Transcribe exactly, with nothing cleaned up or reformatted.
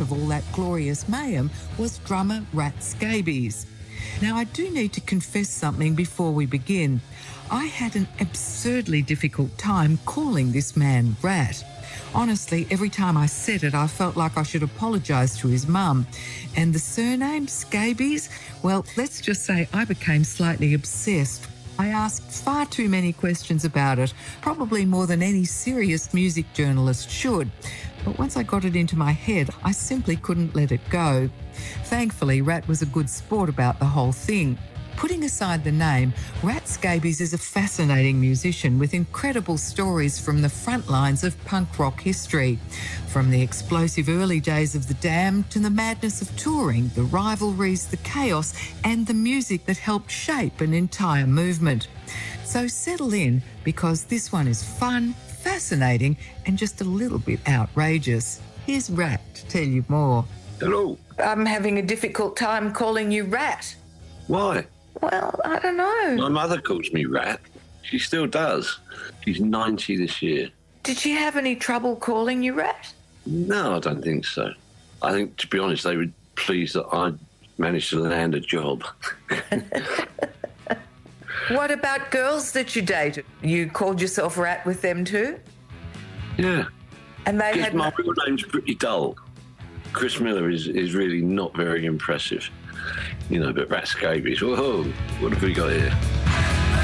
of all that glorious mayhem was drummer Rat Scabies. Now, I do need to confess something before we begin. I had an absurdly difficult time calling this man Rat. Honestly, every time I said it, I felt like I should apologise to his mum. And the surname, Scabies, well, let's just say I became slightly obsessed. I asked far too many questions about it, probably more than any serious music journalist should. But once I got it into my head, I simply couldn't let it go. Thankfully, Rat was a good sport about the whole thing. Putting aside the name, Rat Scabies is a fascinating musician with incredible stories from the front lines of punk rock history. From the explosive early days of the Damned to the madness of touring, the rivalries, the chaos, and the music that helped shape an entire movement. So settle in, because this one is fun, fascinating, and just a little bit outrageous. Here's Rat to tell you more. Hello. I'm having a difficult time calling you Rat. Why? Well, I don't know. My mother calls me Rat. She still does. She's ninety this year. Did she have any trouble calling you Rat? No, I don't think so. I think, to be honest, they were pleased that I managed to land a job. What about girls that you dated? You called yourself Rat with them too? Yeah. And they Because had my no- real name's pretty dull. Chris Miller is, is really not very impressive. You know, but Rat Scabies, whoa, what have we got here?